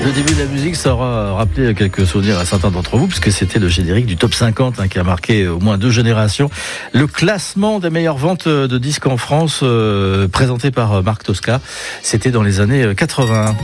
Le début de la musique, ça aura rappelé quelques souvenirs à certains d'entre vous, puisque c'était le générique du Top 50 qui a marqué au moins 2 générations. Le classement des meilleures ventes de disques en France, présenté par Marc Tosca, c'était dans les années 80.